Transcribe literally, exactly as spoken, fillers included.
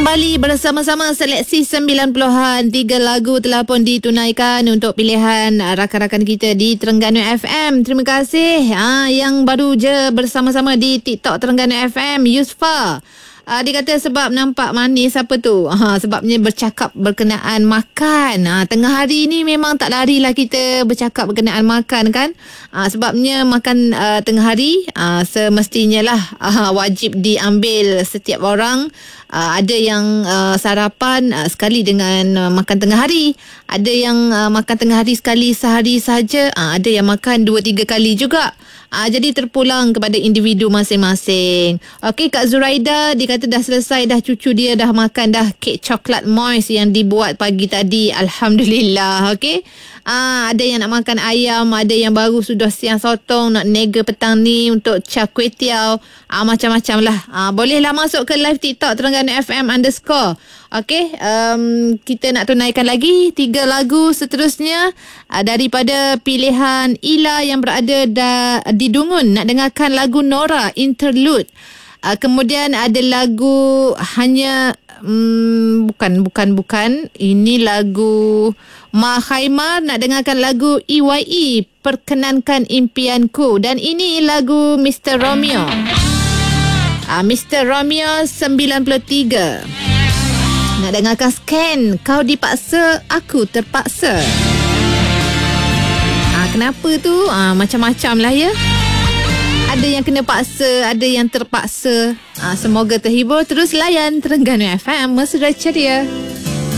Kembali bersama-sama seleksi sembilan puluhan. Tiga lagu telah pun ditunaikan untuk pilihan rakan-rakan kita di Terengganu F M. Terima kasih. Ha, yang baru je bersama-sama di TikTok Terengganu F M, Yusfa. Uh, dia kata sebab nampak manis apa tu? Ha, sebabnya bercakap berkenaan makan. Ha, tengah hari ni memang tak larilah kita bercakap berkenaan makan kan? Ha, sebabnya makan uh, tengah hari uh, semestinya lah uh, wajib diambil setiap orang. Uh, ada yang uh, sarapan uh, sekali dengan uh, makan tengah hari. Ada yang uh, makan tengah hari sekali sehari sahaja. Uh, ada yang makan dua tiga kali juga. Uh, jadi terpulang kepada individu masing-masing. Okey, Kak Zuraida dia kata dah selesai dah, cucu dia dah makan dah kek coklat moist yang dibuat pagi tadi. Alhamdulillah. Okey. Ah, ada yang nak makan ayam, ada yang baru sudah siang sotong, nak nega petang ni untuk char kway teow. Ah, macam-macam lah. Ah, bolehlah masuk ke live TikTok Terengganu F M underscore. Okey, um, kita nak tunaikan lagi tiga lagu seterusnya uh, daripada pilihan Ila yang berada da, di Dungun. Nak dengarkan lagu Nora, Interlude. Uh, kemudian ada lagu hanya um, bukan bukan bukan ini lagu Ma Khaimar. Nak dengarkan lagu E Y E, Perkenankan Impianku. Dan ini lagu Mister Romeo. uh, Mister Romeo sembilan puluh tiga. Nak dengarkan Scan, Kau Dipaksa, Aku Terpaksa. Ha, kenapa tu? Ha, macam-macam lah ya. Ada yang kena paksa, ada yang terpaksa. Ha, semoga terhibur. Terus layan Terengganu F M, mesra ceria.